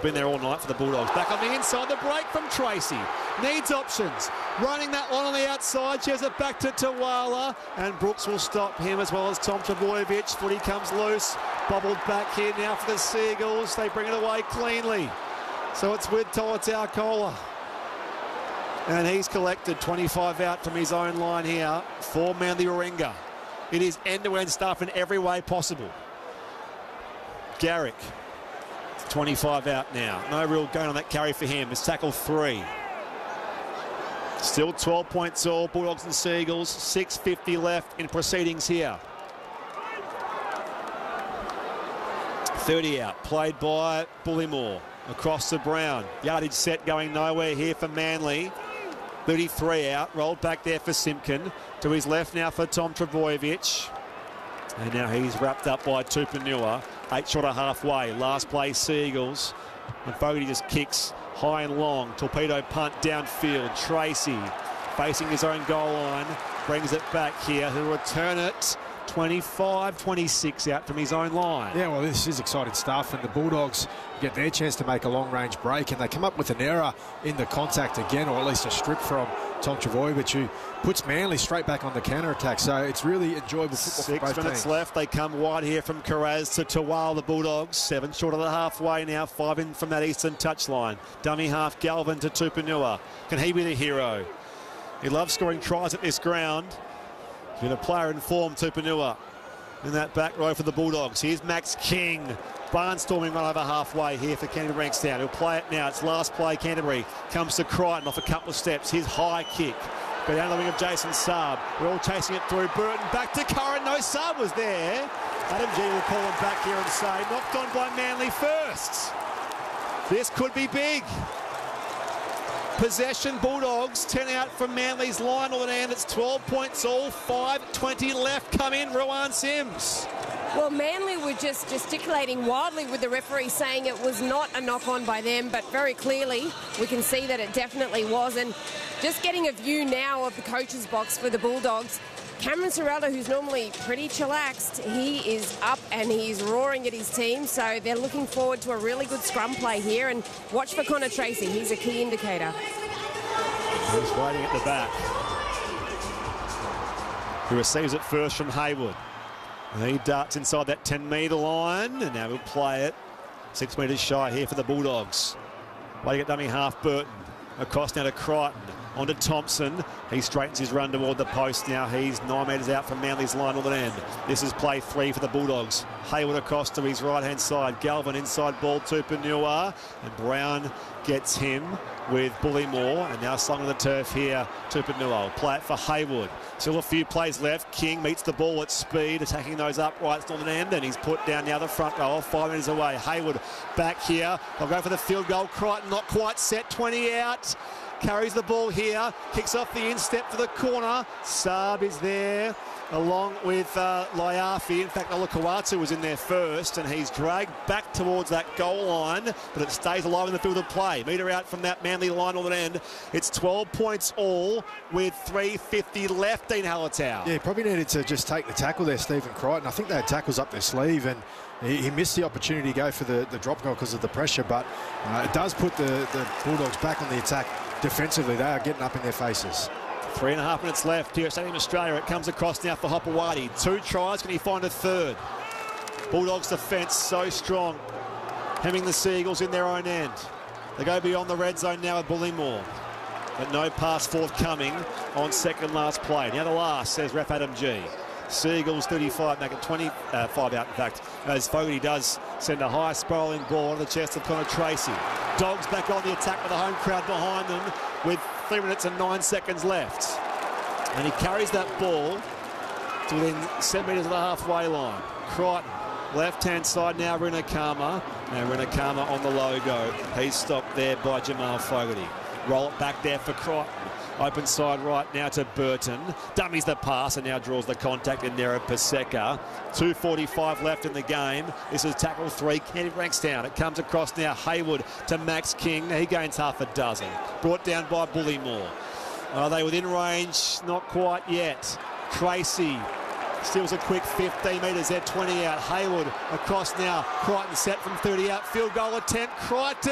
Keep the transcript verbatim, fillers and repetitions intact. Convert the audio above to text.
been there all night for the Bulldogs. Back on the inside, the break from Tracy. Needs options. Running that one on the outside. She has it back to Tawala. And Brooks will stop him as well as Tom Trbojevic. Footy comes loose. Bobbled back here now for the Seagulls. They bring it away cleanly. So it's with Tolotau Kola. And he's collected twenty-five out from his own line here for Manly Warringah. It is end-to-end stuff in every way possible. Garrick, twenty-five out now. No real going on that carry for him. It's tackle three. Still twelve points all. Bulldogs and Seagulls. six fifty left in proceedings here. thirty out. Played by Bullymore. Across to Brown. Yardage set going nowhere here for Manly. thirty-three out. Rolled back there for Simpkin. To his left now for Tom Trbojevic. And now he's wrapped up by Tupanua. Eight short of halfway. Last play, Seagulls. And Fogarty just kicks high and long. Torpedo punt downfield. Tracy facing his own goal line. Brings it back here. He'll return it. twenty-five twenty-six out from his own line. Yeah, well, this is exciting stuff. And the Bulldogs get their chance to make a long-range break. And they come up with an error in the contact again, or at least a strip from Tom Trbojevic, who puts Manly straight back on the counter-attack. So it's really enjoyable football Six for both minutes teams. left. They come wide here from Carraz to Tawal, the Bulldogs. Seven short of the halfway now. Five in from that eastern touchline. Dummy half Galvin to Tupanua. Can he be the hero? He loves scoring tries at this ground. He's been a player in form, Tupanua, in that back row for the Bulldogs. Here's Max King. Barnstorming right over halfway here for Canterbury Bankstown. He'll play it now. It's last play. Canterbury comes to Crichton off a couple of steps. His high kick. Go down the wing of Jason Saab. We're all chasing it through. Burton back to Curran. No, Saab was there. Adam G will call him back here and say, knocked on by Manly first. This could be big. Possession, Bulldogs. ten out from Manly's line all at end. It's twelve points all. five twenty left. Come in, Rowan Sims. Well, Manly were just gesticulating wildly with the referee, saying it was not a knock-on by them, but very clearly we can see that it definitely was. And just getting a view now of the coach's box for the Bulldogs, Cameron Sorrella, who's normally pretty chillaxed, he is up and he's roaring at his team. So they're looking forward to a really good scrum play here. And watch for Connor Tracy. He's a key indicator. He's waiting at the back. He receives it first from Haywood. And he darts inside that ten metre line. And now he'll play it. Six metres shy here for the Bulldogs. Waiting at dummy half Burton. Across now to Crichton. On to Thompson. He straightens his run toward the post now. He's nine metres out from Manly's line on the end. This is play three for the Bulldogs. Haywood across to his right-hand side. Galvin inside ball to Tupanua. And Brown gets him with Bullymore. And now slung on the turf here, Tupanua. Play it for Haywood. Still a few plays left. King meets the ball at speed, attacking those uprights on the end. And he's put down now the front row, five metres away. Haywood back here. They'll go for the field goal. Crichton not quite set, twenty out. Carries the ball here, kicks off the instep for the corner. Saab is there, along with uh, Laiafi. In fact, Olakawatu was in there first, and he's dragged back towards that goal line, but it stays alive in the field of play. Metre out from that Manly line on the end. It's twelve points all with three fifty left in Hallertau. Yeah, probably needed to just take the tackle there, Stephen Crichton. I think they had tackles up their sleeve, and he, he missed the opportunity to go for the, the drop goal because of the pressure, but uh, it does put the, the Bulldogs back on the attack. Defensively, they are getting up in their faces. Three and a half minutes left here at Stadium Australia. It comes across now for Hopewadi. Two tries. Can he find a third? Bulldogs defence so strong. Hemming the Seagulls in their own end. They go beyond the red zone now with Bullymore. But no pass forthcoming on second last play. Now the last, says Ref Adam G. Seagulls thirty-five, make it twenty-five out in fact, as Fogarty does send a high spiralling ball on the chest of Connor Tracy. Dogs back on the attack with the home crowd behind them with three minutes and nine seconds left. And he carries that ball to within seven metres of the halfway line. Crichton, left-hand side now, Rinakama. Now Rinakama on the logo. He's stopped there by Jamal Fogarty. Roll it back there for Crichton. Open side right now to Burton. Dummies the pass and now draws the contact in there of Paseka. two forty-five left in the game. This is tackle three. Canterbury Bankstown. It comes across now. Haywood to Max King. He gains half a dozen. Brought down by Bullymore. Are they within range? Not quite yet. Tracy steals a quick fifteen metres there, twenty out. Haywood across now. Crichton set from thirty out. Field goal attempt. Crichton.